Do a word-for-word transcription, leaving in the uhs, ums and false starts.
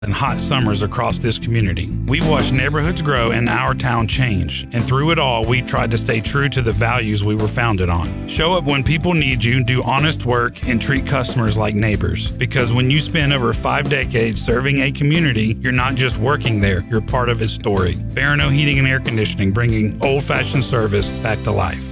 and hot summers across this community. We've watched neighborhoods grow and our town change, and through it all, we've tried to stay true to the values we were founded on. Show up when people need you, do honest work, and treat customers like neighbors. Because when you spend over five decades serving a community, you're not just working there, you're part of its story. Barano Heating and Air Conditioning, bringing old-fashioned service back to life.